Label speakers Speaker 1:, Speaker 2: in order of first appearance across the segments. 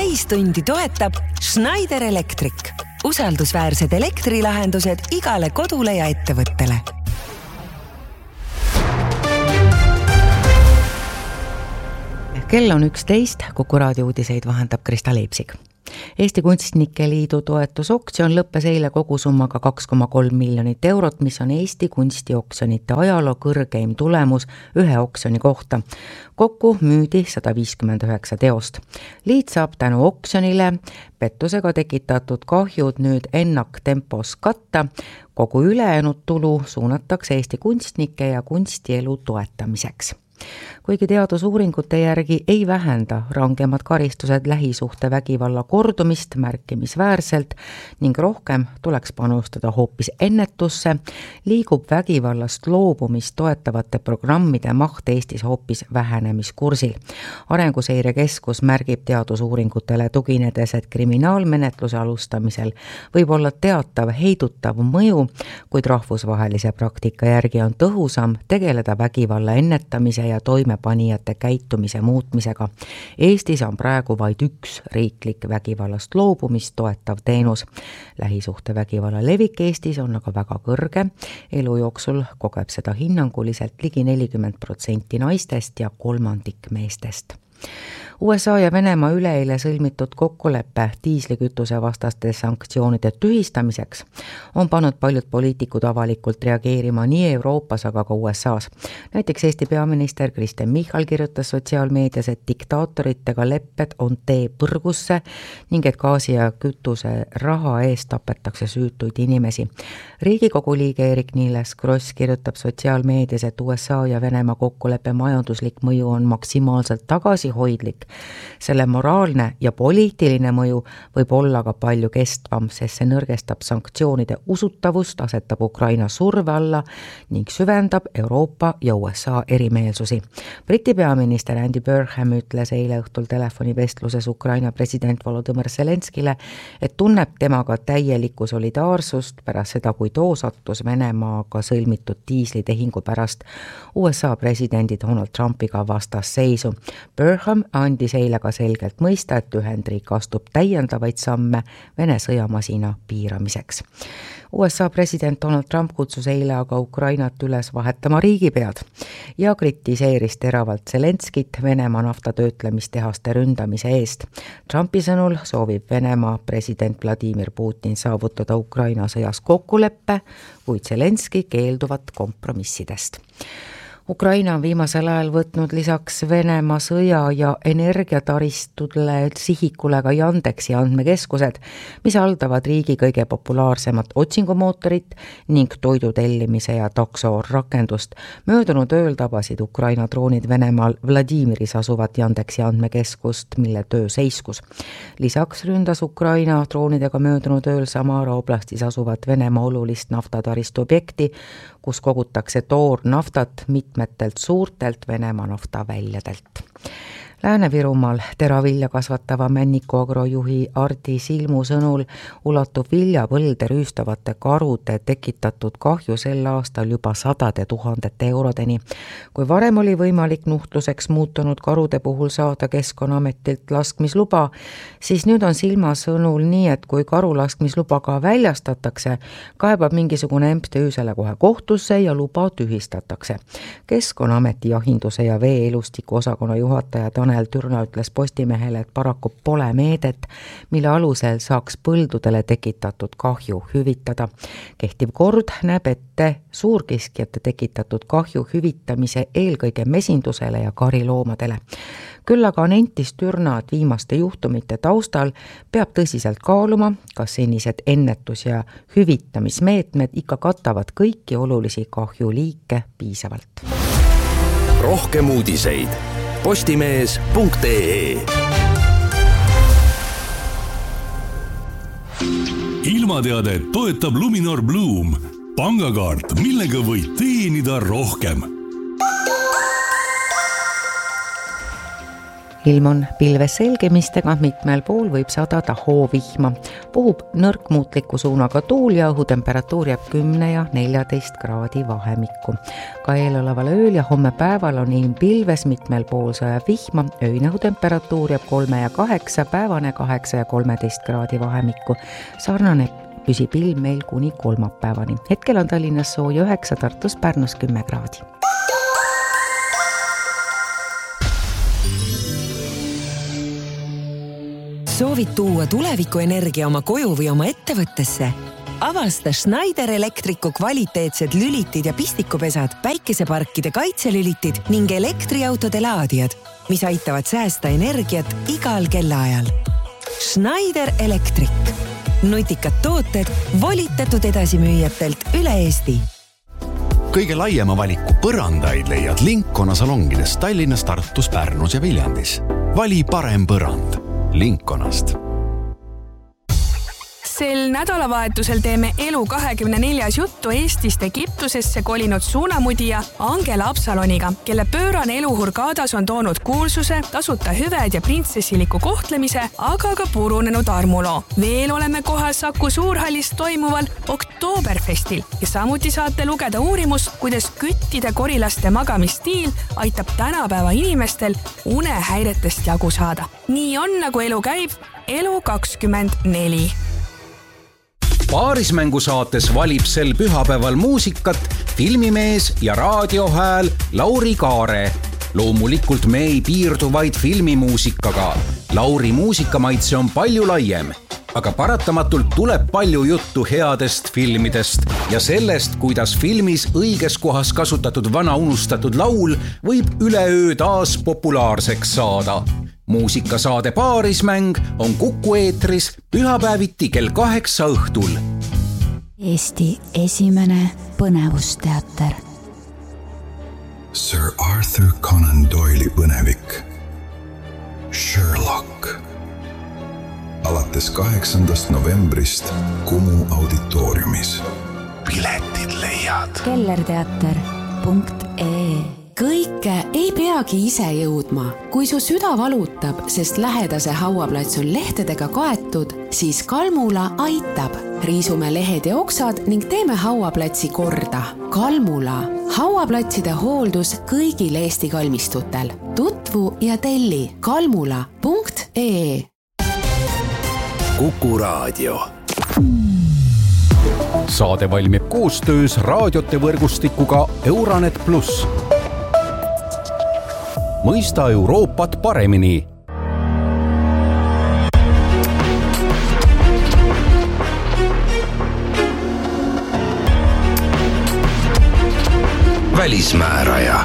Speaker 1: täistundi toetab Schneider Electric. Usaldusväärsed elektrilahendused igale kodule ja ettevõttele.
Speaker 2: Kell on 11, Kuku raadio uudiseid vahendab Krista Leipsik. Eesti Kunstnike Liidu toetusoktsioon lõppes eile kogusummaga 2,3 miljonit eurot, mis on Eesti kunstioksjonite ajaloo kõrgeim tulemus ühe oksjoni kohta. Kokku müüdi 159 teost. Liit saab tänu oksjonile pettusega tekitatud kahjud nüüd ennaktempos katta. Kogu ülejäänud tulu suunatakse Eesti kunstnike ja kunstielu toetamiseks. Kuigi teadusuuringute järgi ei vähenda rangemad karistused lähisuhte vägivalla kordumist märkimisväärselt ning rohkem tuleks panustada hoopis ennetusse, liigub vägivallast loobumist toetavate programmide maht Eestis hoopis vähenemiskursil. Arenguseire Keskus märgib teadusuuringutele tuginedes, et kriminaalmenetluse alustamisel võib olla teatav heidutav mõju, kuid rahvusvahelise praktika järgi on tõhusam tegeleda vägivalla ennetamise ja toimepanijate käitumise muutmisega. Eestis on praegu vaid üks riiklik vägivallast loobumist toetav teenus. Lähisuhte vägivalla levik Eestis on aga väga kõrge. Elu jooksul kogeb seda hinnanguliselt ligi 40% naistest ja kolmandik meestest. USA ja Venemaa üleeile sõlmitud kokkulepe diislikütuse vastaste sanktsioonide tühistamiseks on pannud paljud poliitikud avalikult reageerima nii Euroopas, aga ka USA's. Näiteks Eesti peaminister Kristen Michal kirjutas sotsiaalmeedias, et diktaatoritega lepped on tee põrgusse ning et gaasi ja kütuse raha eest tapetakse süütuid inimesi. Riigikogu liige Eerik-Niiles Kross kirjutab sotsiaalmeedias, et USA ja Venemaa kokkuleppe majanduslik mõju on maksimaalselt tagasihoidlik. Selle moraalne ja poliitiline mõju võib olla ka palju kestvam, sest see nõrgestab sanktsioonide usutavust, asetab Ukraina surve alla ning süvendab Euroopa ja USA erimeelsusi. Briti peaminister Andy Burnham ütles eile õhtul telefonivestluses Ukraina president Volodymyr Zelenskile, et tunneb temaga täielikku solidaarsust pärast seda, kui too sattus Venemaaga sõlmitud diislitehingu pärast USA presidendi Donald Trumpiga vastasseisu. Burnham andis eile ka selgelt mõista, et Ühendriik astub täiendavaid samme Vene sõjamasina piiramiseks. USA president Donald Trump kutsus eile aga Ukrainat üles vahetama riigipead ja kritiseeris teravalt Zelenskit Venemaa naftatöötlemistehaste ründamise eest. Trumpi sõnul soovib Venemaa president Vladimir Putin saavutada Ukraina sõjas kokkuleppe, kuid Zelenski keelduvat kompromissidest. Ukraina on viimasel ajal võtnud lisaks Venemaa sõja ja energiataristule sihikule ka Yandeksi andmekeskused, mis haldavad riigi kõige populaarsemat otsingumootorit ning toidu tellimise ja takso rakendust. Möödunud ööl tabasid Ukraina droonid Venemaal Vladimiris asuvat Yandeksi andmekeskust, mille töö seiskus. Lisaks ründas Ukraina droonidega möödunud ööl Samara oblastis asuvat Venemaa olulist naftataristu objekti, kus kogutakse toornaftat mitmetelt suurtelt Venemaa naftaväljadelt. Lääne-Virumaal teravilja kasvatava Männiku agrojuhi Ardi Silmu sõnul ulatub viljapõlde rüüstavate karude tekitatud kahju sel aastal juba 100 000 eurodeni. Kui varem oli võimalik nuhtluseks muutunud karude puhul saada Keskkonnaametilt laskmisluba, siis nüüd on Silma sõnul nii, et kui karulaskmisluba ka väljastatakse, kaebab mingisugune MTÜ selle kohe kohtusse ja luba tühistatakse. Keskkonnaameti jahinduse ja vee-elustiku osakonna juhataja Tanel Türna ütles Postimehele, et paraku pole meedet, mille alusel saaks põldudele tekitatud kahju hüvitada. Kehtiv kord näeb ette suurkiskjate tekitatud kahju hüvitamise eelkõige mesindusele ja kariloomadele. Küll aga nentis Türna, et viimaste juhtumite taustal peab tõsiselt kaaluma, kas senised ennetus- ja hüvitamismeetmed ikka katavad kõiki olulisi kahjuliike piisavalt.
Speaker 3: Rohkem uudiseid postimees.ee. Ilmateadet toetab Luminor Bloom, pangakaart, millega võid teenida rohkem.
Speaker 2: ilm on pilves selgemistega, mitmel pool võib sadada hoovihma. Puhub nõrkmuutliku suunaga tuul ja õhutemperatuur jääb 10 ja 14 kraadi vahemikku. Ka eeloleval ööl ja homme päeval on ilm pilves, mitmel pool sajab vihma, öine õhutemperatuur jääb 3 ja 8, päevane 8 ja 13 kraadi vahemikku. Sarnane püsib ilm meil kuni kolmapäevani. Hetkel on Tallinnas sooja 9, Tartus, Pärnus 10 kraadi.
Speaker 1: Soovid tuua tulevikuenergia oma koju või oma ettevõttesse? Avasta Schneider Electricu kvaliteetsed lülitid ja pistikupesad, päikeseparkide kaitselülitid ning elektriautode laadijad, mis aitavad säästa energiat igal kellaajal. Schneider Electric. Nutikad tooted volitatud edasimüüjatelt üle Eesti.
Speaker 4: Kõige laiema valiku põrandaid leiad Linkona salongides Tallinnas, Tartus, Pärnus ja Viljandis. Vali parem põrand Linkonast.
Speaker 5: Sel nädalavahetusel teeme Elu24 juttu Eestist Egiptusesse kolinud suunamudija Angela Absaloniga, kelle pöörane elu Hurgadas on toonud kuulsuse, tasuta hüved ja printsessiliku kohtlemise, aga ka purunenud armuloo. Veel oleme kohal Saku Suurhallis toimuval Oktoberfestil ja samuti saate lugeda uurimust, kuidas küttide korilaste magamistiil aitab tänapäeva inimestel unehäiretest jagu saada. Nii on, nagu elu käib, Elu24.
Speaker 6: Paarismängusaates valib sel pühapäeval muusikat filmimees ja raadiohääl Lauri Kaare. Loomulikult me ei piirdu vaid filmimuusikaga. Lauri muusikamaitse on palju laiem, aga paratamatult tuleb palju juttu headest filmidest ja sellest, kuidas filmis õiges kohas kasutatud vana unustatud laul võib üleöö taas populaarseks saada. Muusikasaade Paarismäng on Kuku eetris pühapäeviti kell 8 õhtul.
Speaker 7: Eesti esimene põnevusteater.
Speaker 8: Sir Arthur Conan Doyle'i põnevik Sherlock. Alates 8. novembrist Kumu auditooriumis. Piletid leiad
Speaker 7: kellerteater.ee.
Speaker 9: Kõike ei peagi ise jõudma. Kui su süda valutab, sest lähedase hauaplats on lehtedega kaetud, siis Kalmula aitab. Riisume lehed ja oksad ning teeme hauaplatsi korda. Kalmula. Hauaplatside hooldus kõigil Eesti kalmistutel. Tutvu ja telli kalmula.ee.
Speaker 3: Kuku Raadio.
Speaker 6: Saade valmib koostöös raadiote võrgustikuga Euranet Plus. Mõista Euroopat paremini.
Speaker 3: Välismääraja.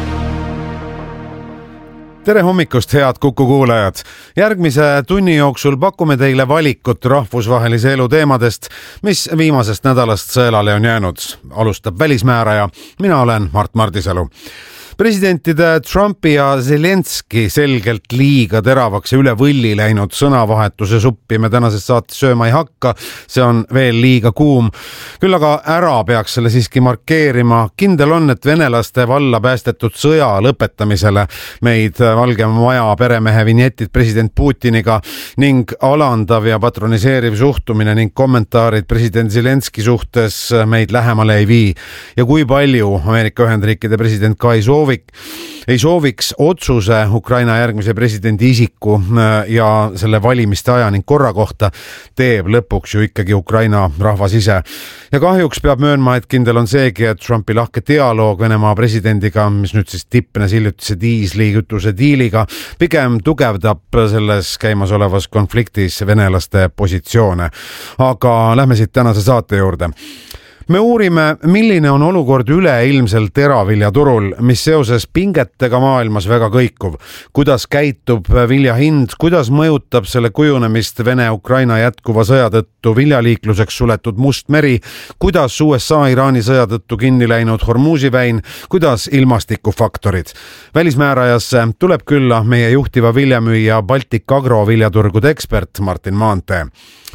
Speaker 10: Tere hommikust, head Kuku kuulajad! Järgmise tunni jooksul pakume teile valikut rahvusvahelise elu teemadest, mis viimasest nädalast sõelale on jäänud. Alustab välismääraja. Mina olen Mart Mardisalu. Presidentide Trumpi ja Zelenski selgelt liiga teravaks ja üle võlli läinud sõnavahetuse suppi me tänases saates sööma ei hakka, see on veel liiga kuum. Küll aga ära peaks selle siiski markeerima. Kindel on, et venelaste valla päästetud sõja lõpetamisele meid Valge Maja peremehe vinjetid president Putiniga ning alandav ja patroniseeriv suhtumine ning kommentaarid president Zelenski suhtes meid lähemale ei vii. Ja kui palju Ameerika Ühendriikide president ka ei sooviks otsuse Ukraina järgmise presidendi isiku ja selle valimiste aja ning korra kohta, teeb lõpuks ju ikkagi Ukraina rahvas ise. Ja kahjuks peab möönma, et kindel on seegi, et Trumpi lahke dialoog Venemaa presidendiga, mis nüüd siis tippnes hiljutise diislikütuse diiliga, pigem tugevdab selles käimasolevas konfliktis venelaste positsioone. Aga lähme siit tänase saate juurde. Me uurime, milline on olukord üleilmsel teraviljaturul, mis seoses pingetega maailmas väga kõikuv. Kuidas käitub vilja hind, kuidas mõjutab selle kujunemist Vene-Ukraina jätkuva sõja tõttu viljaliikluseks suletud Must meri, kuidas USA-Iraani sõja tõttu kinni läinud Hormuzi väin, kuidas ilmastikufaktorid. Välismäärajasse tuleb külla meie juhtiva viljamüüja Baltic Agro viljaturgude ekspert Martin Maantee.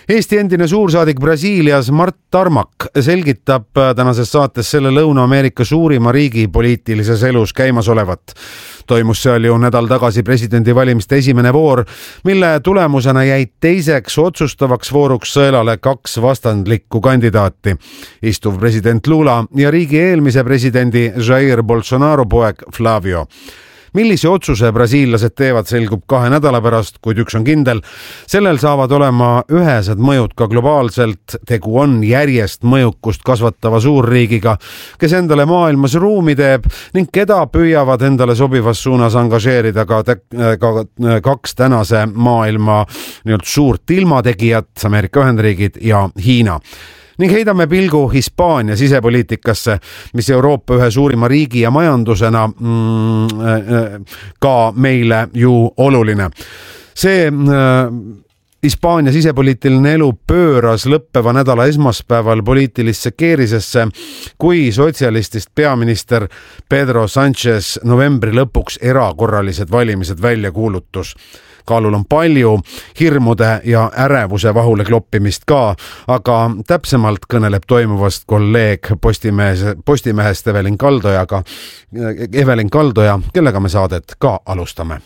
Speaker 10: Eesti endine suursaadik Brasiilias Mart Tarmak selgitab tänases saates selle Lõuna-Ameerika suurima riigi poliitilises elus käimasolevat. Toimus seal ju nädal tagasi presidendivalimiste esimene voor, mille tulemusena jäid teiseks otsustavaks vooruks sõelale 2 vastandlikku kandidaati. Istuv president Lula ja riigi eelmise presidendi Jair Bolsonaro poeg Flavio. Millise otsuse brasiillased teevad, selgub 2 nädala pärast, kuid üks on kindel. Sellel saavad olema ühesed mõjud ka globaalselt. Tegu on järjest mõjukust kasvatava suurriigiga, kes endale maailmas ruumi teeb ning keda püüavad endale sobivas suunas angažeerida ka 2 tänase maailma suurt ilmategijat, Ameerika Ühendriigid ja Hiina. Ning heidame pilgu Hispaania sisepoliitikasse, mis Euroopa ühe suurima riigi ja majandusena ka meile ju oluline. See Hispaania sisepoliitiline elu pööras lõppeva nädala esmaspäeval poliitilisse keerisesse, kui sotsialistist peaminister Pedro Sánchez novembri lõpuks erakorralised valimised välja kuulutus. Kaalul on palju hirmude ja ärevuse vahule kloppimist ka, aga täpsemalt kõneleb toimuvast kolleeg Postimehest Evelin Kaldoja, kellega me saadet ka alustame.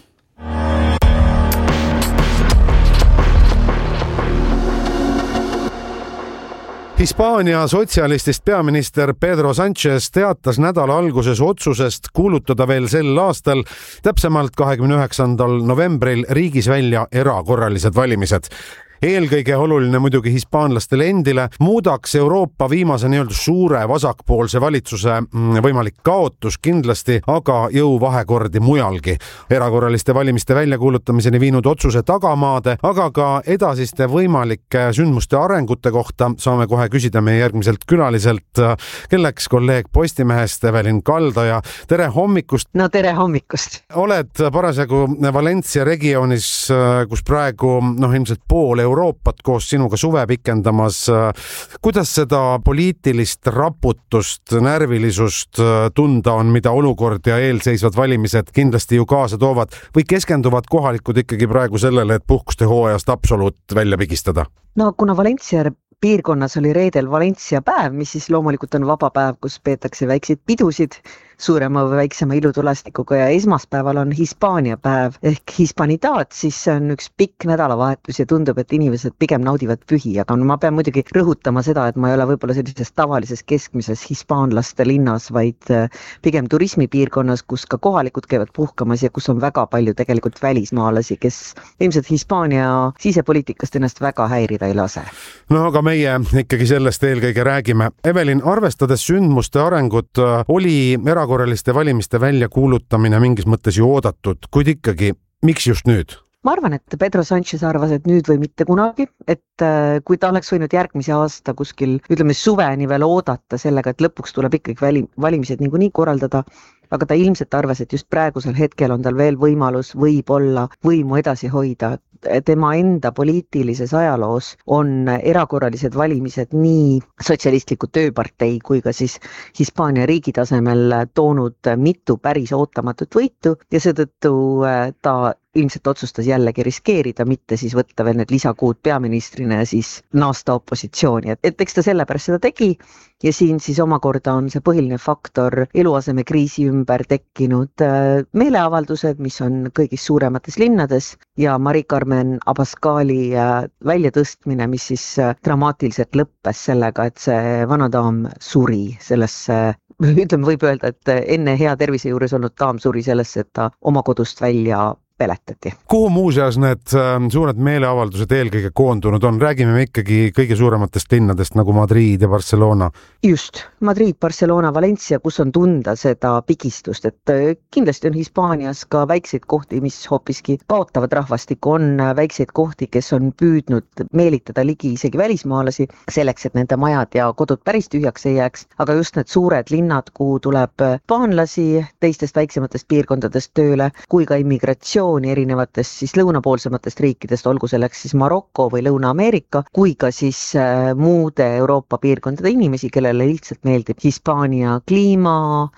Speaker 10: Hispaania sotsialistist peaminister Pedro Sánchez teatas nädala alguses otsusest kuulutada veel sel aastal, täpsemalt 29. novembril riigis välja erakorralised valimised. Eelkõige oluline muidugi hispaanlastele endile muudaks Euroopa viimase suure vasakpoolse valitsuse võimalik kaotus kindlasti, aga jõuvahekordi mujalgi. Erakorraliste valimiste väljakuulutamiseni viinud otsuse tagamaade, aga ka edasiste võimalike sündmuste arengute kohta saame kohe küsida meie järgmiselt külaliselt, kelleks kolleeg Postimehest Evelin Kaldoja. Tere hommikust!
Speaker 2: No tere hommikust!
Speaker 10: Oled parasjagu Valencia regioonis, kus praegu ilmselt pool Euroopat koos sinuga suve pikendamas. Kuidas seda poliitilist raputust, närvilisust tunda on, mida olukord ja eelseisvad valimised kindlasti ju kaasa toovad, või keskenduvad kohalikud ikkagi praegu sellele, et puhkuste hooajast absoluut välja pigistada?
Speaker 2: No kuna Valencia piirkonnas oli reedel Valencia päev, mis siis loomulikult on vaba päev, kus peetakse väikseid pidusid suurema või väiksema ilutulestikuga, ja esmaspäeval on Hispaania päev ehk Hispanitaat, siis see on üks pikk nädalavahetus ja tundub, et inimesed pigem naudivad pühi, aga ma pean muidugi rõhutama seda, et ma ei ole võib-olla sellises tavalises keskmises hispaanlaste linnas, vaid pigem turismipiirkonnas, kus ka kohalikud käivad puhkamas ja kus on väga palju tegelikult välismaalasi, kes ilmselt Hispaania sisepoliitikast ennast väga häirida ei lase.
Speaker 10: No aga meie ikkagi sellest eelkõige räägime. Evelin, arvestades sündmuste arengut, oli erakorraliste valimiste väljakuulutamine mingis mõttes ju oodatud, kuid ikkagi, miks just nüüd?
Speaker 2: Ma arvan, et Pedro Sánchez arvas, et nüüd või mitte kunagi, et kui ta oleks võinud järgmise aasta kuskil, suveni veel oodata sellega, et lõpuks tuleb ikkagi valimised niikuinii korraldada, aga ta ilmselt arvas, et just praegusel hetkel on tal veel võimalus võib-olla võimu edasi hoida. Tema enda poliitilises ajaloos on erakorralised valimised nii sotsialistliku tööpartei kui ka siis Hispaania riigi tasemel toonud mitu päris ootamatut võitu ja seetõttu ta ilmselt otsustas jällegi riskeerida, mitte siis võtta veel need lisakuud peaministrina ja siis naasta opositsiooni. Et eks ta sellepärast seda tegi ja siin siis omakorda on see põhiline faktor eluaseme kriisi ümber tekkinud meeleavaldused, mis on kõigis suuremates linnades ja Mari-Carmen Abascali väljatõstmine, mis siis dramaatiliselt lõppes sellega, et see vanadaam suri sellesse, võib öelda, et enne hea tervise juures olnud daam suri sellesse, et ta oma kodust välja peletati.
Speaker 10: Kuhu muuseas need suured meeleavaldused eelkõige koondunud on? Räägime ikkagi kõige suurematest linnadest nagu Madrid ja Barcelona.
Speaker 2: Just, Madrid, Barcelona, Valencia, kus on tunda seda pigistust, et kindlasti on Hispaanias ka väikseid kohti, mis hoopiski paotavad rahvastikku, on väikseid kohti, kes on püüdnud meelitada ligi isegi välismaalasi selleks, et nende majad ja kodud päris tühjaks ei jääks, aga just need suured linnad, kuhu tuleb paanlasi teistest väiksematest piirkondadest tööle, kui ka immigratsioon,
Speaker 11: immigratsiooni erinevatest siis lõunapoolsematest riikidest, olgu selleks siis Maroko või Lõuna-Ameerika, kui ka siis muude Euroopa piirkondade inimesi, kellele lihtsalt meeldib Hispaania kliima,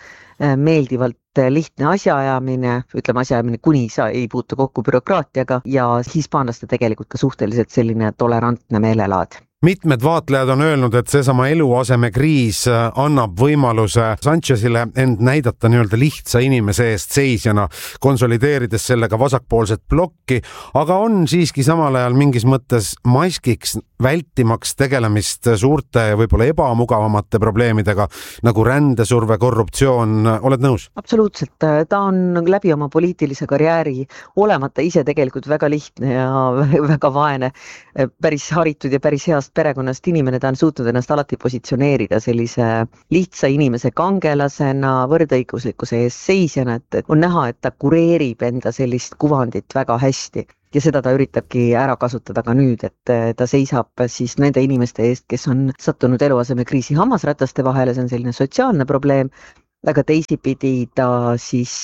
Speaker 11: meeldivalt lihtne asjaajamine, ütleme asjaajamine, kuni sa ei puutu kokku bürokraatiaga ja hispaanlaste tegelikult ka suhteliselt selline tolerantne meelelaad.
Speaker 10: Mitmed vaatlejad on öelnud, et seesama eluasemekriis annab võimaluse Sanchezile end näidata nii-öelda lihtsa inimese eest seisjana, konsolideerides sellega vasakpoolset blokki, aga on siiski samal ajal mingis mõttes maskiks vältimaks tegelemist suurte ja võib-olla ebamugavamate probleemidega, nagu rändesurve, korruptsioon. Oled nõus?
Speaker 11: Absoluutselt. Ta on läbi oma poliitilise karjääri olemata ise tegelikult väga lihtne ja väga vaene, päris haritud ja päris heast perekonnast inimene, ta on suutnud ennast alati positsioneerida sellise lihtsa inimese kangelasena, võrdõiguslikkuse eest seisjana, et on näha, et ta kureerib enda sellist kuvandit väga hästi ja seda ta üritabki ära kasutada ka nüüd, et ta seisab siis nende inimeste eest, kes on sattunud eluasemekriisi hammasrataste vahele, see on selline sotsiaalne probleem, aga teisipidi ta siis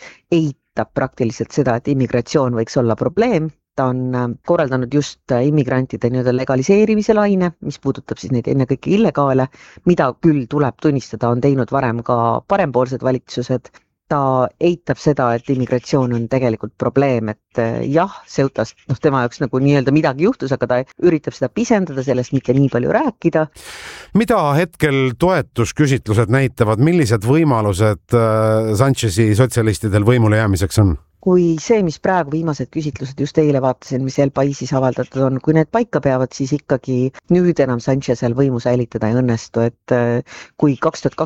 Speaker 11: eitab praktiliselt seda, et immigratsioon võiks olla probleem. Ta on korraldanud just immigrantide nii-öelda legaliseerimise laine, mis puudutab siis neid ennekõike illegaale, mida küll tuleb tunnistada, on teinud varem ka parempoolsed valitsused. Ta eitab seda, et immigratsioon on tegelikult probleem, et jah, Ceutast, tema jaoks nagu nii-öelda midagi juhtus, aga ta üritab seda pisendada, sellest mitte nii palju rääkida.
Speaker 10: Mida hetkel toetusküsitlused näitavad, millised võimalused Sanchezi sotsialistidel võimule jäämiseks on?
Speaker 11: Kui see, mis praegu viimased küsitlused just eile vaatasin, mis El Paisis avaldatud on, kui need paika peavad, siis ikkagi nüüd enam Sanchezil võimu säilitada ei õnnestu, et kui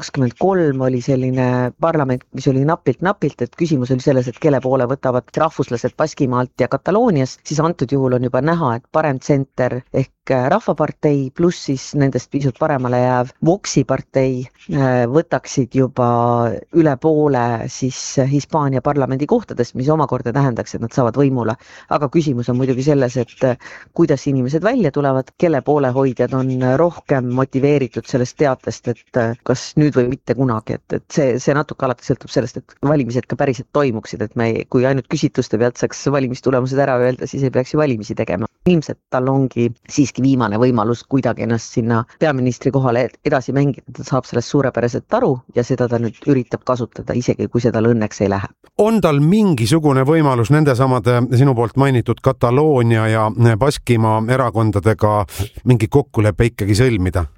Speaker 11: 2023 oli selline parlament, mis oli napilt, et küsimus oli selles, et kelle poole võtavad rahvuslased Baskimaalt ja Katalooniast, siis antud juhul on juba näha, et parem tsenter ehk Rahvapartei pluss siis nendest pisut paremale jääv Voxi partei võtaksid juba üle poole siis Hispaania parlamendi kohtadest, mis omakorda tähendaks, et nad saavad võimule. Aga küsimus on muidugi selles, et kuidas inimesed välja tulevad, kelle poolehoidjad on rohkem motiveeritud sellest teatest, et kas nüüd või mitte kunagi, et see natuke alati sõltub sellest, et valimised ka päriselt toimuksid, et kui ainult küsitluste pealt saaks valimistulemused ära öelda, siis ei peaks ju valimisi tegema. Ilmselt tal ongi siiski viimane võimalus kuidagi ennast sinna peaministri kohale edasi mängida, ta saab sellest suurepäraselt aru ja seda ta nüüd üritab kasutada, isegi kui seda õnneks ei lähe.
Speaker 10: On tal mingisugune võimalus nende samade sinu poolt mainitud Kataloonia ja Baskimaa erakondadega mingi kokkulepe ikkagi sõlmida?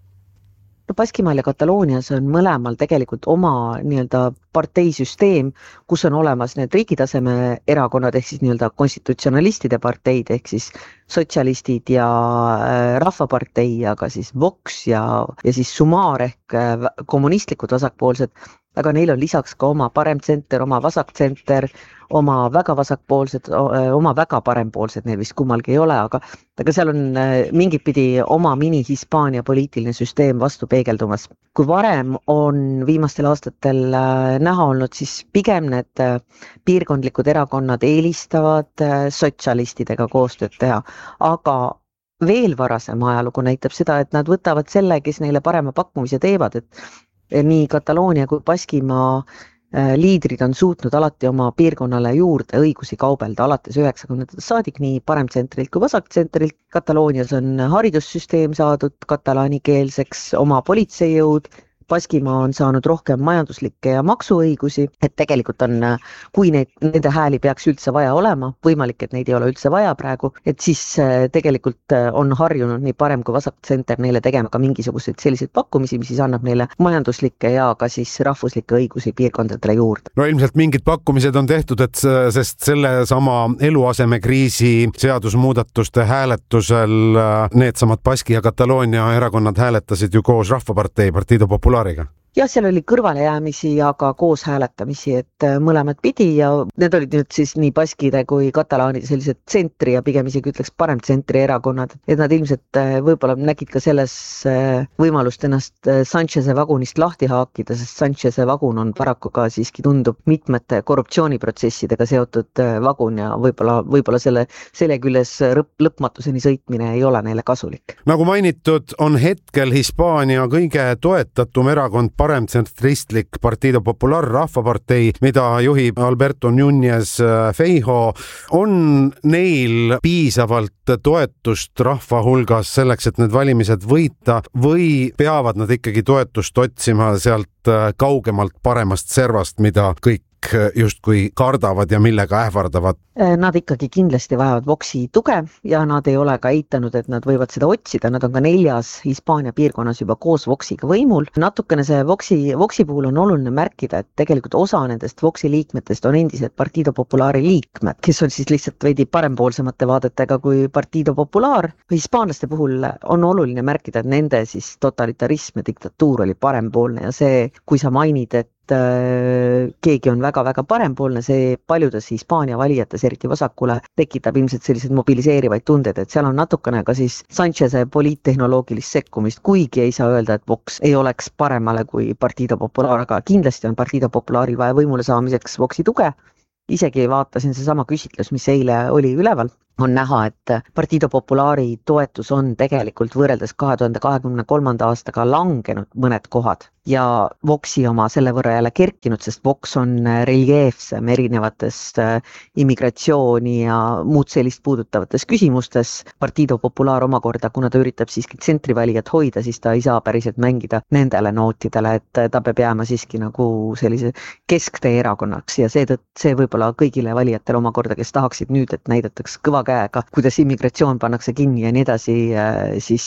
Speaker 11: Baskimaal ja Kataloonias on mõlemal tegelikult oma nii-öelda parteisüsteem, kus on olemas need riigitaseme erakonnad ehk siis nii-öelda konstitutsionalistide parteid ehk siis sotsialistid ja Rahvapartei, aga siis Vox ja siis Sumar ehk kommunistlikud vasakpoolsed, aga neil on lisaks ka oma paremtsenter, oma vasaktsenter, oma väga vasakpoolsed, oma väga parempoolsed, neil vist kummalgi ei ole, aga seal on mingit pidi oma mini-Hispaania poliitiline süsteem vastu peegeldumas. Kui varem on viimastel aastatel näha olnud, siis pigem need piirkondlikud erakonnad eelistavad sotsialistidega koostööd teha, aga veel varasem ajalugu näitab seda, et nad võtavad selle, kes neile parema pakkumise teevad, et nii Kataloonia kui Baskimaa liidrid on suutnud alati oma piirkonnale juurde õigusi kaubelda alates 90. saadik, nii paremtsentrilt kui vasaktsentrilt. Kataloonias on haridussüsteem saadud katalaanikeelseks, oma politseijõud, Baskimaa on saanud rohkem majanduslikke ja maksuõigusi, et tegelikult on, kui nende hääli peaks üldse vaja olema, võimalik, et neid ei ole üldse vaja praegu, et siis tegelikult on harjunud nii parem kui vasaktsenter neile tegema ka mingisuguseid selliseid pakkumisi, mis siis annab neile majanduslikke ja ka siis rahvuslikke õigusi piirkondadele juurde.
Speaker 10: No ilmselt mingid pakkumised on tehtud, et sest selle sama eluasemekriisi seadusmuudatuste hääletusel needsamad Baski ja Kataloonia erakonnad hääletasid ju koos Rahvapartei Partido Popular.
Speaker 11: Jah, seal oli kõrvalejäämisi, aga koos hääletamisi, et mõlemad pidi ja need olid nüüd siis nii baskide kui katalaanide sellised tsentri ja pigem isegi ütleks paremtsentri erakonnad, et nad ilmselt võib-olla nägid ka selles võimalust ennast Sancheze vagunist lahti haakida, sest Sancheze vagun on paraku ka siiski tundub mitmete korruptsiooniprotsessidega seotud vagun ja võib-olla selle küljes lõpmatuseni sõitmine ei ole neile kasulik.
Speaker 10: Nagu mainitud, on hetkel Hispaania kõige toetatum erakond paremtsentristlik Partido Popular Rahvapartei, mida juhib Alberto Núñez Feijóo, on neil piisavalt toetust rahva hulgas selleks, et need valimised võita või peavad nad ikkagi toetust otsima sealt kaugemalt paremast servast, mida kõik justkui kardavad ja millega ähvardavad?
Speaker 11: Nad ikkagi kindlasti vajavad Voxi tuge ja nad ei ole ka eitanud, et nad võivad seda otsida. Nad on ka 4. Hispaania piirkonnas juba koos Voxiga võimul. Natukene see Voxi puhul on oluline märkida, et tegelikult osa nendest Voxi liikmetest on endised Partido Populari liikmed, kes on siis lihtsalt veidi parempoolsemate vaadetega kui Partido Popular. Hispaanlaste puhul on oluline märkida, et nende siis totalitarism ja diktatuur oli parempoolne ja see, kui sa mainid, et keegi on väga-väga parempoolne, see paljudes Hispaania valijates, eriti vasakule, tekitab ilmselt sellised mobiliseerivaid tundeid, et seal on natukene ka siis Sancheze poliittehnoloogilist sekkumist, kuigi ei saa öelda, et Vox ei oleks paremale kui Partido Popular, aga kindlasti on Partido Popularil vaja võimule saamiseks Voxi tuge. Isegi vaatasin seesama küsitlus, mis eile oli üleval, on näha, et Partido Populari toetus on tegelikult võrreldes 2023. aastaga langenud mõned kohad ja Voxi oma selle võrra jälle kerkinud, sest Vox on reljeefsem erinevates immigratsiooni ja muud sellist puudutavates küsimustes. Partido Popular omakorda, kuna ta üritab siiski tsentrivalijat hoida, siis ta ei saa päriselt mängida nendele nootidele, et ta peab jääma siiski nagu sellise kesktee erakonnaks ja see võib-olla kõigile valijatele omakorda, kes tahaksid nüüd, et näidataks kõva käega, kuidas immigratsioon pannakse kinni ja nii edasi, siis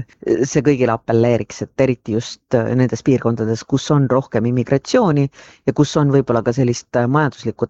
Speaker 11: see kõigile appelleeriks, et eriti just nendes piirkondades, kus on rohkem immigratsiooni ja kus on võib-olla ka sellist majanduslikku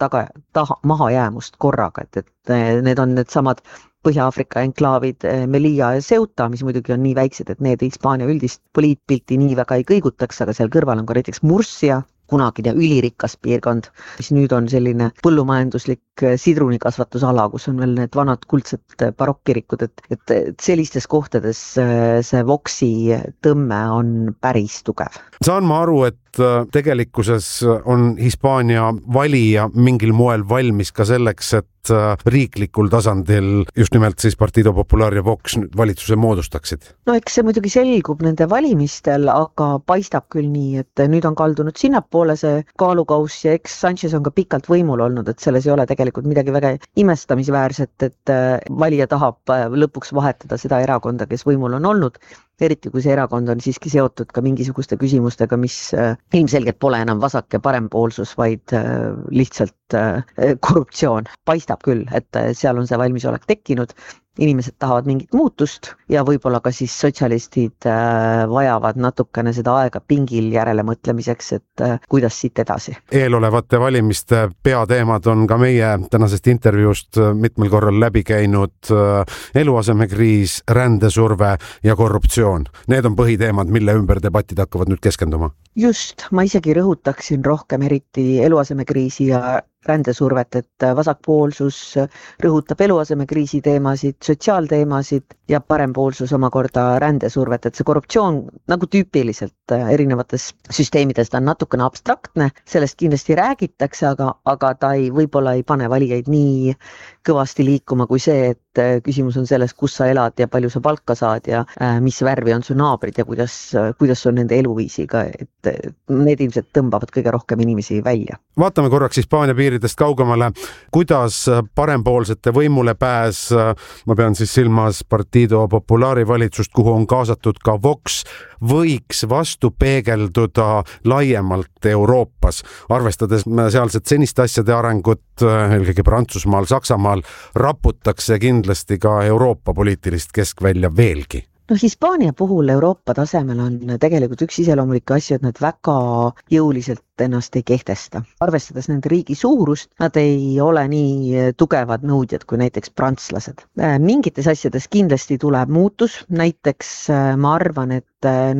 Speaker 11: mahajäämust korraga, et need on need samad Põhja-Aafrika enklaavid Melilla ja Ceuta, mis muidugi on nii väiksed, et need Hispaania üldist poliitpilti nii väga ei kõigutaks, aga seal kõrval on ka näiteks Murcia, kunagine ülirikas piirkond, mis nüüd on selline põllumajanduslik sidrunikasvatusala, kus on veel need vanad kuldsed barokkirikud, et sellistes kohtades see Voxi tõmme on päris tugev.
Speaker 10: Saan ma aru, et tegelikkuses on Hispaania valija mingil moel valmis ka selleks, et riiklikul tasandil just nimelt siis Partido Popular ja Vox valitsuse moodustaksid?
Speaker 11: No eks see muidugi selgub nende valimistel, aga paistab küll nii, et nüüd on kaldunud sinnapoole see kaalukaus ja eks Sanchez on ka pikalt võimul olnud, et selles ei ole tegelikult midagi väga imestamisväärset, et valija tahab lõpuks vahetada seda erakonda, kes võimul on olnud, eriti kui see erakond on siiski seotud ka mingisuguste küsimustega, mis ilmselgelt pole enam vasak- ja parempoolsus, vaid lihtsalt korruptsioon. Paistab küll, et seal on see valmisolek tekkinud. Inimesed tahavad mingit muutust ja võib-olla ka siis sotsialistid vajavad natukene seda aega pingil järele mõtlemiseks, et kuidas siit edasi.
Speaker 10: Eelolevate valimiste peateemad on ka meie tänasest intervjuust mitmel korral läbi käinud eluasemekriis, rändesurve ja korruptsioon. Need on põhiteemad, mille ümber debatid hakkavad nüüd keskenduma.
Speaker 11: Just, ma isegi rõhutaksin rohkem eriti eluasemekriisi ja rändesurvet, et vasakpoolsus rõhutab eluasemekriisi teemasid, sotsiaalteemasid ja parempoolsus omakorda rändesurvet, et see korruptsioon nagu tüüpiliselt erinevates süsteemides ta on natukene abstraktne, sellest kindlasti räägitakse, aga ta võib-olla ei pane valijaid nii kõvasti liikuma kui see, et küsimus on selles, kus sa elad ja palju sa palka saad ja mis värvi on su naabrid ja kuidas on nende eluviisiga, et need ilmselt tõmbavad kõige rohkem inimesi välja.
Speaker 10: Vaatame korraks Hispaania piiridest kaugemale, kuidas parempoolsete võimule pääs, ma pean siis silmas Partido Populari valitsust, kuhu on kaasatud ka Vox, võiks vastu peegelduda laiemalt Euroopas, arvestades sealset seniste asjade arengut, eelkõige Prantsusmaal, Saksamaal, raputakse kindlasti ka Euroopa poliitilist keskvälja veelgi.
Speaker 11: No Hispaania puhul Euroopa tasemel on tegelikult üks iseloomulik asju, et nad väga jõuliselt ennast ei kehtesta. Arvestades nende riigi suurust, nad ei ole nii tugevad nõudjad kui näiteks prantslased. Mingites asjades kindlasti tuleb muutus, näiteks ma arvan, et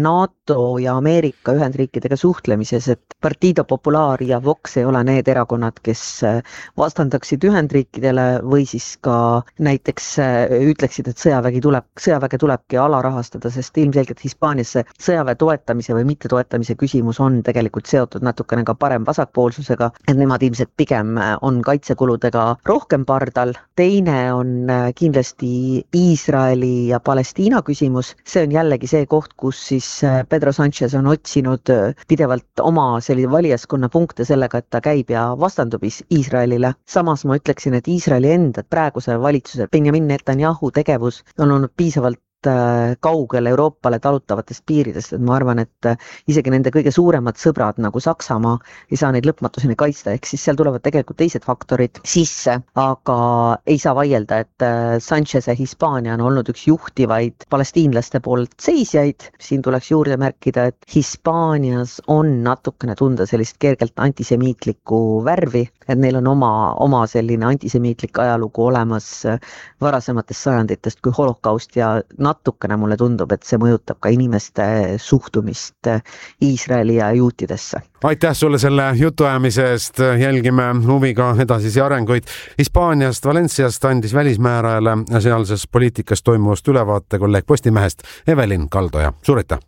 Speaker 11: NATO ja Ameerika Ühendriikidega suhtlemises, et Partido Popular ja Vox ei ole need erakonnad, kes vastandaksid Ühendriikidele või siis ka näiteks ütleksid, et sõjaväge tulebki alarahastada, sest ilmselgelt Hispaanias sõjaväe toetamise või mitte toetamise küsimus on tegelikult seotud natuke natukene ka parem vasakpoolsusega, et nemad ilmselt pigem on kaitsekuludega rohkem pardal. Teine on kindlasti Iisraeli ja Palestiina küsimus. See on jällegi see koht, kus siis Pedro Sánchez on otsinud pidevalt oma valijaskonna punkte sellega, et ta käib ja vastandub Iisraelile. Samas ma ütleksin, et Iisraeli enda praeguse valitsuse Benjamin Netanyahu tegevus on olnud piisavalt kaugel Euroopale talutavatest piiridest, et ma arvan, et isegi nende kõige suuremad sõbrad nagu Saksamaa ei saa neid lõpmatuseni kaitsta, ehk siis seal tulevad tegelikult teised faktorid sisse, aga ei saa vaielda, et Sánchez ja Hispaania on olnud üks juhtivaid palestiinlaste poolt seisjaid. Siin tuleks juurde märkida, et Hispaanias on natukene tunda sellist kergelt antisemiitlikku värvi, et neil on oma selline antisemiitlik ajalugu olemas varasematest sajanditest kui holokaust ja natukene mulle tundub, et see mõjutab ka inimeste suhtumist Iisraeli ja juutidesse.
Speaker 10: Aitäh sulle selle jutuajamise eest, jälgime huviga edasisi arenguid. Hispaaniast Valenciast andis välismäärajale sealses poliitikas toimuvast ülevaate kolleeg Postimehest Evelin Kaldoja. Suur aitäh!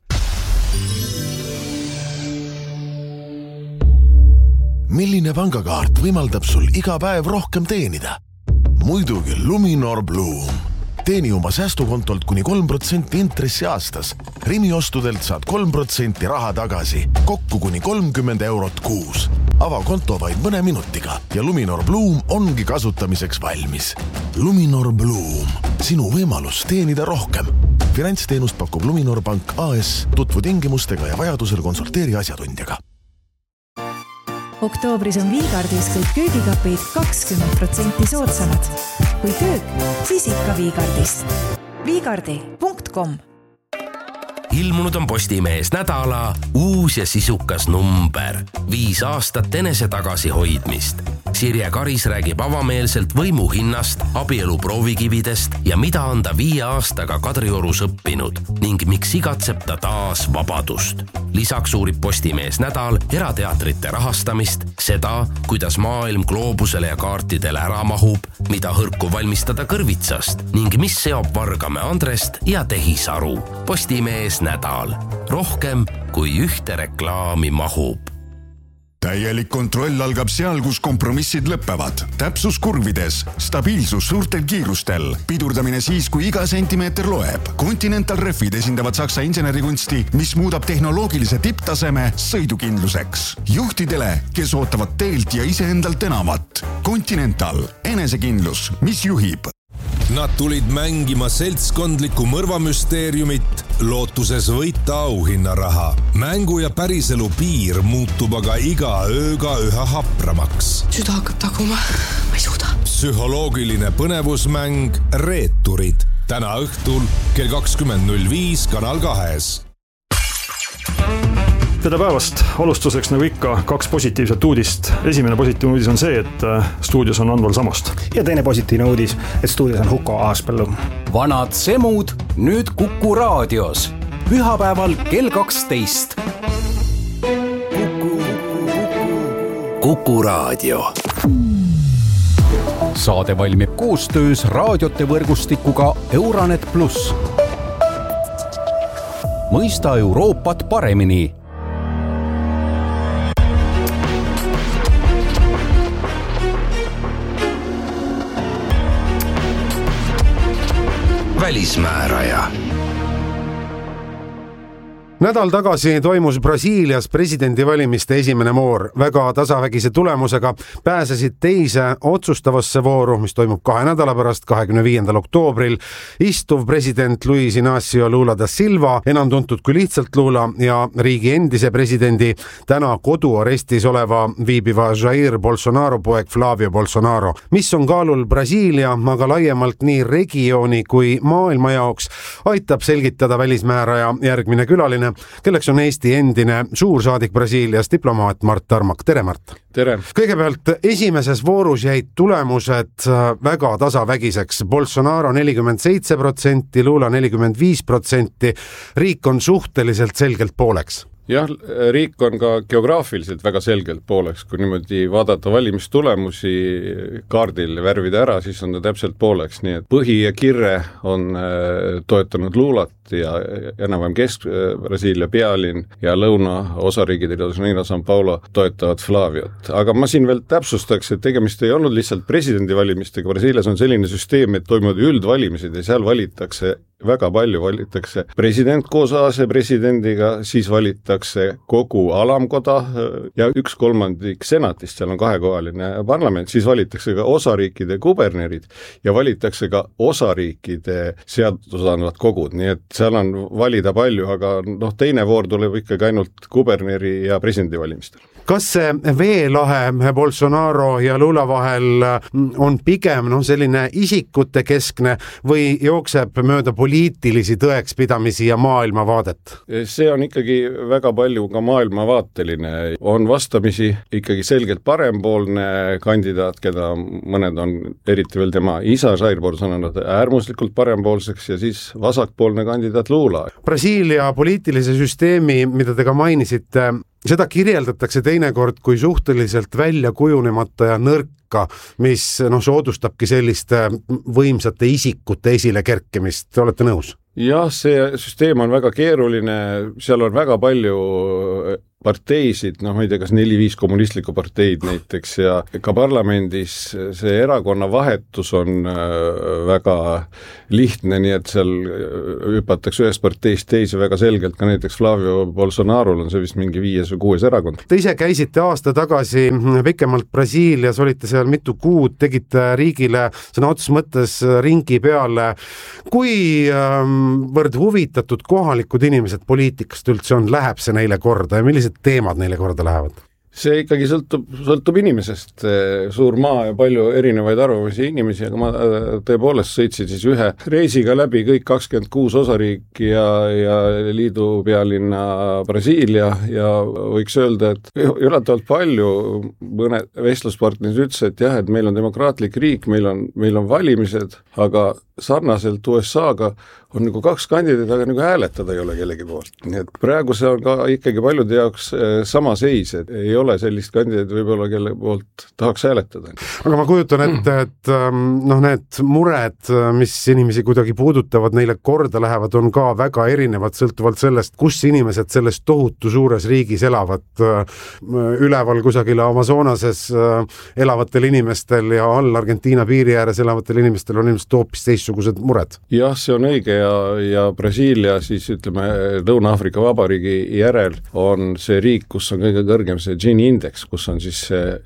Speaker 12: Milline pangakaart võimaldab sul iga päev rohkem teenida? Muidugi Luminor Bloom. Teeni oma säästukontolt kuni 3% intressi aastas. Rimi ostudelt saad 3% raha tagasi, kokku kuni 30 eurot kuus. Ava konto vaid mõne minutiga ja Luminor Bloom ongi kasutamiseks valmis. Luminor Bloom, sinu võimalus teenida rohkem. Finantsteenust pakub Luminor Pank AS, tutvu tingimustega ja vajadusel konsulteeri asjatundjaga.
Speaker 13: Oktoobris on Viigardis kõik köögikapid 20% soodsamad. Kui köök, siis ikka Viigardist. Viigardi.com
Speaker 14: Ilmunud on Postimees nädala uus ja sisukas number. 5 aastat enese tagasihoidmist. Sirje Karis räägib avameelselt võimu hinnast, abielu proovikividest ja mida on ta 5 aastaga Kadriorus õppinud ning miks igatseb ta taas vabadust. Lisaks uurib Postimees nädal erateatrite rahastamist, seda, kuidas maailm gloobusele ja kaartidele ära mahub, mida hõrku valmistada kõrvitsast ning mis seob Vargame Andrest ja Tehisaru. Postimees nädal. Rohkem kui ühte reklaami mahub.
Speaker 15: Täielik kontroll algab seal, kus kompromissid lõppevad. Täpsus kurvides, stabiilsus suurtel kiirustel, pidurdamine siis, kui iga sentimeeter loeb. Continental Refid esindavad Saksa insenerikunsti, mis muudab tehnoloogilise tipptaseme sõidukindluseks. Juhtidele, kes ootavad teelt ja iseendalt enamat. Continental, enesekindlus, mis juhib.
Speaker 16: Nad tulid mängima seltskondlikku mõrvamüsteeriumit, lootuses võita auhinnaraha. Mängu ja päriselu piir muutub aga iga ööga üha hapramaks.
Speaker 17: Süda hakkab taguma, ma ei suuda.
Speaker 16: Psühholoogiline põnevusmäng Reeturid. Täna õhtul kell 20.05 Kanal 2.
Speaker 18: Tere päevast! Alustuseks nagu ikka 2 positiivset uudist. Esimene positiivne uudis on see, et stuudios on Anval Samost.
Speaker 19: Ja teine positiivne uudis, et stuudios on Huko Aaspõllu.
Speaker 6: Vanad semud nüüd Kuku raadios. Pühapäeval kell 12.
Speaker 3: Kuku raadio.
Speaker 6: Saade valmib koostöös raadiote võrgustikuga Euronet Plus. Mõista Euroopat paremini.
Speaker 3: Välismääraja.
Speaker 10: Nädal tagasi toimus Brasiilias presidendivalimiste esimene voor. Väga tasavägise tulemusega pääsesid teise otsustavasse vooru, mis toimub 2 nädala pärast, 25. oktoobril. Istuv president Luis Inácio Lula da Silva, enam tuntud kui lihtsalt Lula, ja riigi endise presidendi täna koduarestis oleva viibiva Jair Bolsonaro poeg Flavio Bolsonaro. Mis on kaalul Brasiilia, aga laiemalt nii regiooni kui maailma jaoks, aitab selgitada välismääraja järgmine külaline, kelleks on Eesti endine suursaadik Brasiilias, diplomaat Mart Tarmak. Tere, Mart!
Speaker 20: Tere!
Speaker 10: Kõigepealt esimeses voorus jäid tulemused väga tasavägiseks. Bolsonaro 47%, Lula 45%. Riik on suhteliselt selgelt pooleks.
Speaker 20: jah, riik on ka geograafiliselt väga selgelt pooleks, kui niimoodi vaadata valimistulemusi kaardil värvida ära, siis on ta täpselt pooleks, nii et Põhi ja Kirre on toetanud Lulat ja enam-vähem Kesk-Brasiilia pealinn ja lõuna osariigid Rio de San Paulo toetavad Flaviot. Aga ma siin veel täpsustaks, et tegemist ei olnud lihtsalt presidendivalimistega, Brasiilias on selline süsteem, et toimuvad üldvalimised ja seal valitakse väga palju, valitakse president koos asepresidendiga, siis valitakse kogu alamkoda ja 1/3 senatist, seal on kahekohaline parlament, siis valitakse ka osariikide kubernerid ja valitakse ka osariikide seadusandvad kogud, nii et seal on valida palju, aga teine voor tuleb ikkagi ainult kuberneri ja presidendivalimistel.
Speaker 10: Kas see veelahe Bolsonaro ja Lula vahel on pigem selline isikute keskne või jookseb mööda poliitilisi tõekspidamisi ja maailmavaadet?
Speaker 20: See on ikkagi väga palju ka maailmavaateline. On vastamisi ikkagi selgelt parempoolne kandidaat, keda mõned on, eriti veel tema isa Jair Bolsonaro äärmuslikult parempoolseks ja siis vasakpoolne kandidaat Lula.
Speaker 10: Brasiilia poliitilise süsteemi, mida te ka mainisite, seda kirjeldatakse teinekord kui suhteliselt välja kujunemata ja nõrka, mis soodustabki selliste võimsate isikute esile kerkimist. Te olete nõus?
Speaker 20: Jah, see süsteem on väga keeruline, seal on väga palju parteisid, ma ei tea, kas 4-5 kommunistlikku parteid näiteks ja ka parlamendis see erakonna vahetus on väga lihtne, nii et seal hüpatakse ühest parteist teise väga selgelt, ka näiteks Flavio Bolsonarol on see vist mingi 5 või 6 erakond.
Speaker 10: Te ise käisite aasta tagasi pikemalt Brasiilias, olite seal mitu kuud, tegite riigile sõna otseses mõttes ringi peale. Kui võrd huvitatud kohalikud inimesed poliitikast üldse on, läheb see neile korda ja millised teemad neile korda lähevad?
Speaker 20: See ikkagi sõltub inimesest, suur maa ja palju erinevaid arvamusi inimesi, aga ma tõepoolest sõitsin siis ühe reisiga läbi kõik 26 osariiki ja liidu pealinna Brasiilia ja võiks öelda, et üllatavalt palju mõned vestluspartnerid ütles, et jah, et meil on demokraatlik riik, meil on valimised, aga sarnaselt USA-ga on nagu 2 kandidaadi, aga nagu hääletada ei ole kellegi poolt. Nii et praegu see on ka ikkagi paljude jaoks sama seis, et ei ole sellist kandidaadi võib-olla, kelle poolt tahaks hääletada.
Speaker 10: Aga ma kujutan ette, et need mured, mis inimesi kuidagi puudutavad, neile korda lähevad, on ka väga erinevad, sõltuvalt sellest, kus inimesed selles tohutu suures riigis elavad. Üleval kusagil Amazonases elavatel inimestel ja all Argentiina piiri ääres elavatel inimestel on ilmselt hoopis teistsugused mured.
Speaker 20: Jah, see on õige ja Brasiilia siis ütleme Lõuna-Aafrika Vabariigi järel on see riik, kus on kõige kõrgem see Gini indeks, kus on siis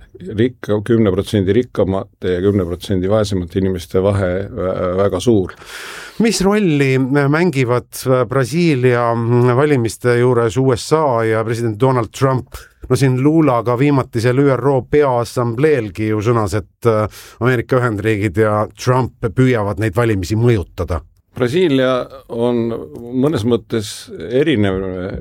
Speaker 20: 10% rikkamate ja 10% vaesemate inimeste vahe väga suur.
Speaker 10: Mis rolli mängivad Brasiilia valimiste juures USA ja president Donald Trump? Siin Lulaga viimati seal ÜRO peaassambleelgi ju sõnas, et Ameerika Ühendriigid ja Trump püüavad neid valimisi mõjutada.
Speaker 20: Brasiilia on mõnes mõttes erinev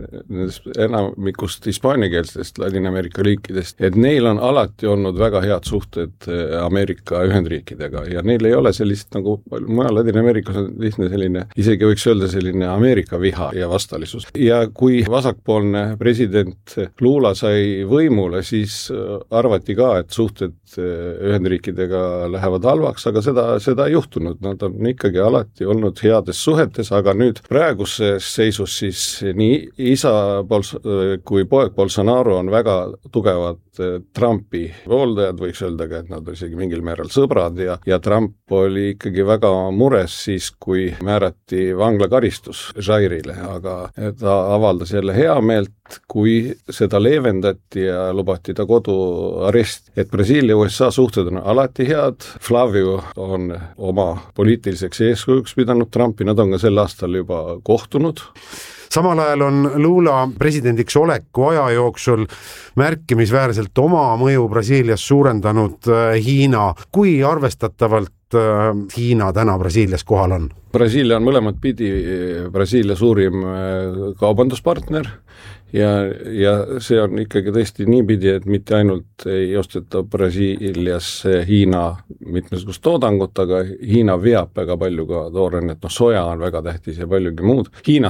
Speaker 20: enamikust hispaaniakeelsetest Ladina-Ameerika riikidest, et neil on alati olnud väga head suhted Ameerika Ühendriikidega ja neil ei ole sellist nagu mujal Ladina-Ameerikas on lihtne selline, isegi võiks öelda selline Ameerika viha ja vastalisus. Ja kui vasakpoolne president Lula sai võimule, siis arvati ka, et suhted Ühendriikidega lähevad halvaks, aga seda ei juhtunud, nad on ikkagi alati olnud heades suhetes, aga nüüd praeguses seisus siis nii isa kui poeg Bolsonaro on väga tugevad Trumpi pooldajad, võiks öelda, et nad on isegi mingil määral sõbrad ja Trump oli ikkagi väga mures siis, kui määrati vanglakaristus Jairile, aga ta avaldas jälle heameelt, kui seda leevendati ja lubati ta koduarest, et Brasiilia USA suhted on alati head, Flavio on oma poliitiliseks eeskujuks pidanud Trumpi, nad on ka sel aastal juba kohtunud.
Speaker 10: Samal ajal on Lula presidendiks oleku aja jooksul märkimisväärselt oma mõju Brasiilias suurendanud Hiina. Kui arvestatavalt Hiina täna Brasiilias kohal on?
Speaker 20: Brasiilia on mõlemat pidi Brasiilia suurim kaubanduspartner ja see on ikkagi tõesti niipidi, et mitte ainult ei osteta Brasiiliasse Hiina mitmesugust toodangut, aga Hiina veab väga palju ka toorainet, soja on väga tähtis ja paljugi muud Hiinasse,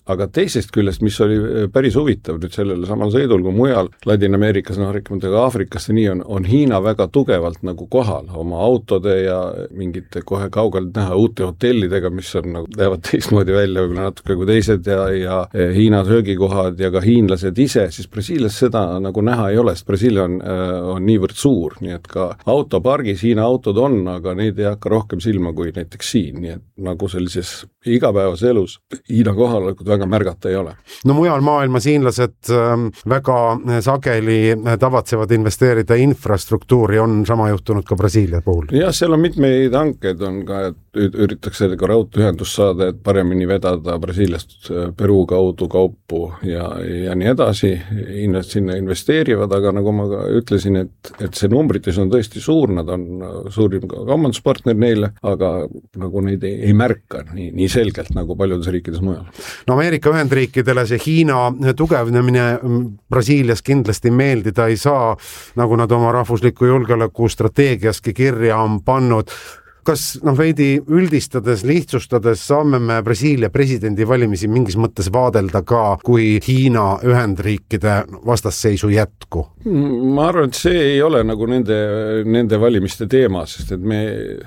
Speaker 20: aga teisest küljest, mis oli päris huvitav nüüd sellele samal sõidul kui mujal Ladina-Ameerikas, rääkimata ka Aafrikast ja nii on Hiina väga tugevalt nagu kohal oma autode ja mingite kohe kaugelt näha uute hotellidega, mis on nagu näevad teistmoodi välja, võib-olla natuke kui teised ja Hiina söögikohad ja ka hiinlased ise, siis Brasiilias seda nagu näha ei ole, sest Brasiilia on niivõrd suur, nii et ka autopargis Hiina autod on, aga neid ei hakka rohkem silma kui näiteks siin, nii et nagu sellises igapäevase elus Hiina kohalolekut väga märgata ei ole.
Speaker 10: No mujal maailmas hiinlased väga sageli tavatsevad investeerida infrastruktuuri, on sama juhtunud ka Brasiilia puhul.
Speaker 20: Jah, seal on mitmeid hankeid, on ka, et üritatakse ka raudteeühendust saada, et paremini vedada Brasiiliast Peruu kaudu kaupu ja nii edasi. Hiinlased sinna investeerivad, aga nagu ma ka ütlesin, et see numbrites on tõesti suur, nad on suurim kaubanduspartner neile, aga nagu neid ei märka nii selgelt nagu paljudes riikides mujal.
Speaker 10: No Ameerika Ühendriikidele see Hiina tugevnemine Brasiilias kindlasti meeldida ei saa, nagu nad oma rahvusliku julgeoleku strateegiaski kirja on pannud. Kas veidi üldistades, lihtsustades saame me Brasiilia presidendivalimisi mingis mõttes vaadelda ka kui Hiina Ühendriikide vastasseisu jätku?
Speaker 20: Ma arvan, et see ei ole nagu nende valimiste teema, sest et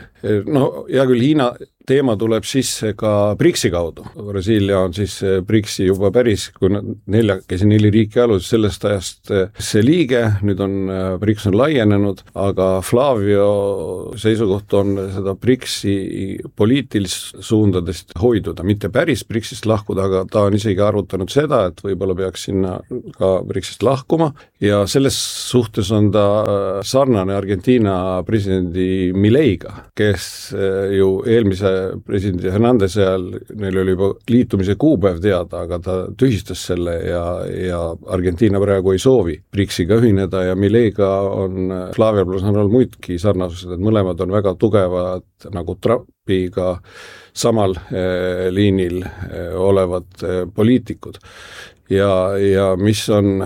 Speaker 20: hea küll Hiina teema tuleb sisse ka BRICS-i kaudu. Brasiilia on siis BRICS-i juba päris, kui 4 riiki alus sellest ajast see liige, nüüd on BRICS on laienenud, aga Flavio seisukoht on seda BRICS-i poliitilist suundadest hoiduda, mitte päris BRICS-ist lahkuda, aga ta on isegi arvutanud seda, et võib-olla peaks sinna ka BRICS-ist lahkuma ja selles suhtes on ta sarnane Argentiina presidendi Mileiga, kes ju eelmise presidendi Hernandez ajal, neil oli juba liitumise kuupäev teada, aga ta tühistas selle ja Argentiina praegu ei soovi BRICS-iga ühineda ja Mileiga on Flavio Bolsonaro muidki sarnasused, et mõlemad on väga tugevad nagu Trumpiga samal liinil olevad poliitikud. Ja mis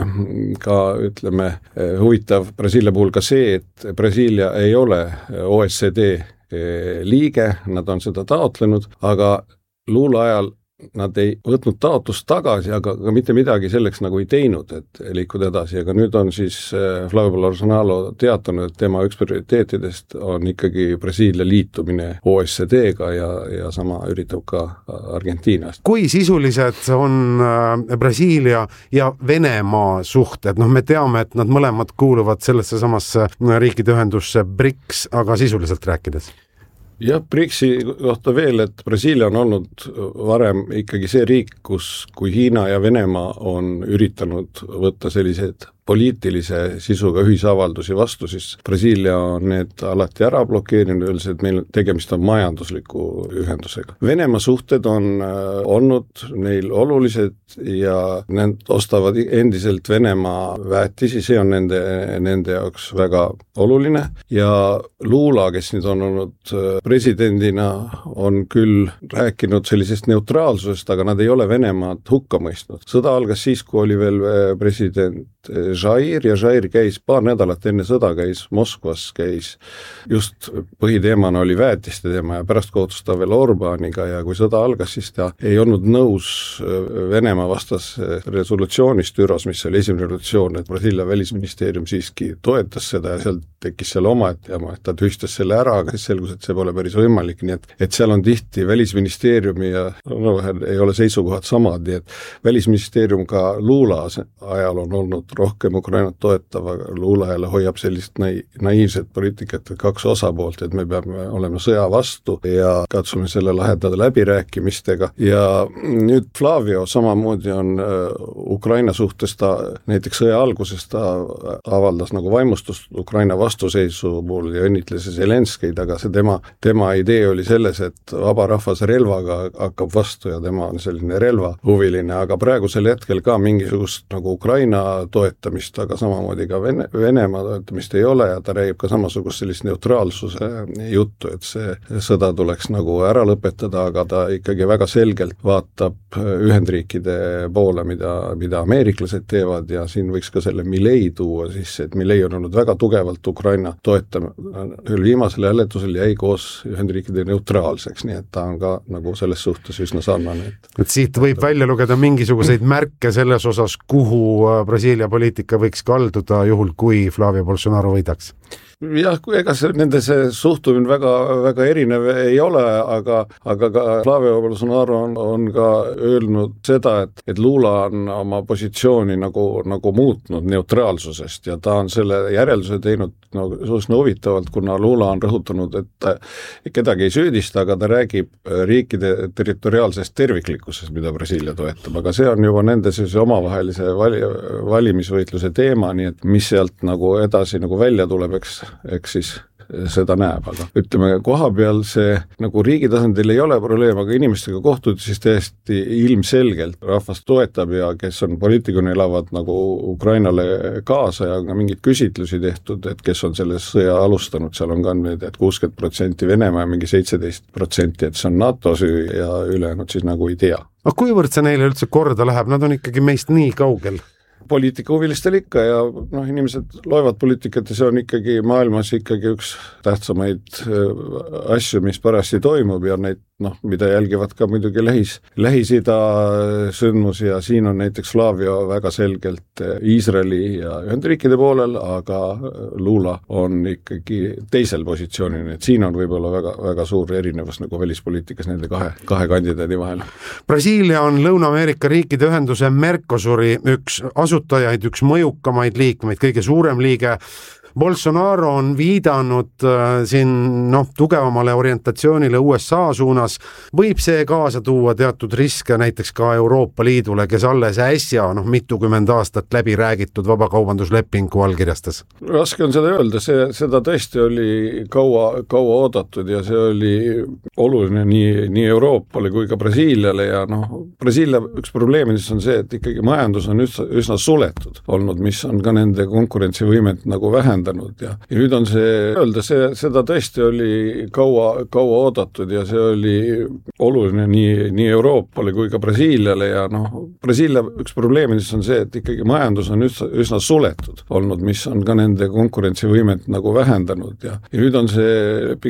Speaker 20: on ka, ütleme, huvitav Brasiilia puhul ka see, et Brasiilia ei ole OECD liige, nad on seda taotlenud, aga Lula ajal nad ei võtnud taotlust tagasi, aga mitte midagi selleks nagu ei teinud, et liikuda edasi, aga nüüd on siis Flavio Bolsonaro teatanud, et tema üks prioriteetidest on ikkagi Brasiilia liitumine OECD-ga ja sama üritab ka Argentiinast.
Speaker 10: Kui sisulised on Brasiilia ja Venemaa suhted? Me teame, et nad mõlemad kuuluvad sellesse samasse riikide ühendusse BRICS, aga sisuliselt rääkides?
Speaker 20: Jah, BRICS-i kohta veel, et Brasiilia on olnud varem ikkagi see riik, kus kui Hiina ja Venemaa on üritanud võtta sellised poliitilise sisuga ühisavaldusi vastu, siis Brasiilia on need alati ära blokeerinud, öeldes, et meil tegemist on majandusliku ühendusega. Venemaa suhted on olnud neil olulised ja need ostavad endiselt Venemaa väetisi, see on nende jaoks väga oluline ja Lula, kes nüüd on olnud presidendina, on küll rääkinud sellisest neutraalsusest, aga nad ei ole Venemaad hukka mõistnud. Sõda algas siis, kui oli veel president Jair ja Jair käis paar nädalat enne sõda, käis Moskvas, käis just põhiteemana oli väetiste teema ja pärast kohtus ta veel Orbaniga ja kui sõda algas, siis ta ei olnud nõus Venemaa vastas resolutsioonist ÜROs, mis oli esimene resolutsioon, et Brasiilia välisministeerium siiski toetas seda ja seal tekkis seal oma, et ta tühistas selle ära, aga siis selgus, et see pole päris võimalik, nii et seal on tihti välisministeeriumi ja ei ole seisukohad samad, nii et välisministeerium ka Lula ajal on olnud rohkem Ukrainat toetava, Lula jälle hoiab sellist naiivset poliitikat, et 2 osapoolt, et me peame olema sõja vastu ja katsume selle lahendada läbirääkimistega ja nüüd Flavio samamoodi on Ukraina suhtes, ta näiteks sõja alguses ta avaldas nagu vaimustust Ukraina vastuseisu puhul ja õnnitles Zelenskid, aga see tema idee oli selles, et vaba rahvas relvaga hakkab vastu ja tema on selline relvahuviline, aga praegusel hetkel ka mingisugust nagu Ukraina toetamist toetamist, aga samamoodi ka Venemaa toetamist ei ole ja ta räägib ka samasugust sellist neutraalsuse juttu, et see sõda tuleks nagu ära lõpetada, aga ta ikkagi väga selgelt vaatab Ühendriikide poole, mida ameeriklased teevad ja siin võiks ka selle Milley tuua sisse, et Milley on olnud väga tugevalt Ukraina toetama, küll viimasel hääletusel jäi koos Ühendriikide neutraalseks, nii et ta on ka nagu selles suhtes üsna sarnane.
Speaker 10: Et siit võib välja lugeda mingisuguseid märke selles osas, kuhu Brasiilia poliitika võiks kalduda juhul, kui Flavio Bolsonaro võidaks?
Speaker 20: Jah, ega nende see suhtumine väga erinev ei ole, aga ka Flavio Bolsonaro on ka öelnud seda, et Lula on oma positsiooni nagu muutnud neutraalsusest ja ta on selle järelduse teinud suhteliselt huvitavalt, kuna Lula on rõhutanud, et kedagi ei süüdista, aga ta räägib riikide territoriaalsest terviklikkusest, mida Brasiilia toetab, aga see on juba nende omavahelise valimisvõitluse teema, nii et mis sealt nagu edasi nagu välja tuleb, eks siis seda näeb, aga ütleme, koha peal see nagu riigi tasandil ei ole probleem, aga inimestega kohtud siis täiesti ilmselgelt rahvas toetab ja kes on poliitikuna elavad nagu Ukrainale kaasa ja ka mingeid küsitlusi tehtud, et kes on selle sõja alustanud, seal on ka need, et 60% Venemaa ja mingi 17%, et see on NATO süü ja ülejäänud siis nagu ei tea.
Speaker 10: Aga kuivõrd see neile üldse korda läheb, nad on ikkagi meist nii kaugel?
Speaker 20: Poliitikahuvilistel ikka ja inimesed loevad poliitikat ja see on ikkagi maailmas ikkagi üks tähtsamaid asju, mis parasti toimub ja neid, mida jälgivad ka muidugi Lähis-Ida sündmusi ja siin on näiteks Flavio väga selgelt Iisraeli ja Ühendriikide poolel, aga Lula on ikkagi teisel positsioonil, et siin on võib-olla väga suur erinevus nagu välispoliitikas nende kahe kandidaadi vahel.
Speaker 10: Brasiilia on Lõuna-Ameerika riikide ühenduse Mercosuri üks asutajaid, üks mõjukamaid liikmeid, kõige suurem liige. Bolsonaro on viidanud siin tugevamale orientatsioonile USA suunas. Võib see kaasa tuua teatud riske näiteks ka Euroopa Liidule, kes alles äsja mitukümmend aastat läbi räägitud vabakaubanduslepingu allkirjastas?
Speaker 20: Raske on seda öelda, seda tõesti oli kaua oodatud ja see oli oluline nii Euroopale kui ka Brasiiliale ja Brasiilia üks probleemidest on see, et ikkagi majandus on üsna suletud olnud, mis on ka nende konkurentsivõimet nagu vähendanud. Ja nüüd on seda tõesti oli kaua oodatud ja see oli oluline nii Euroopale kui ka Brasiiliale ja Brasiilia üks probleemidest on see, et ikkagi majandus on üsna suletud olnud, mis on ka nende konkurentsivõimet nagu vähendanud ja nüüd on see